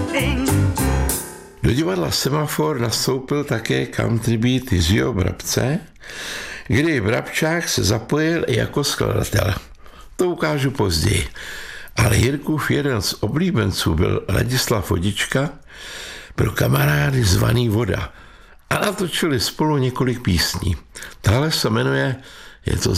Do divadla Semafor nastoupil také country beat Jiřího Brabce, kdy Brabčák se zapojil i jako skladatel. To ukážu později. Ale Jirkův jeden z oblíbenců byl Ladislav Vodička, pro kamarády zvaný Voda. A natočili spolu několik písní. Tahle se jmenuje Je to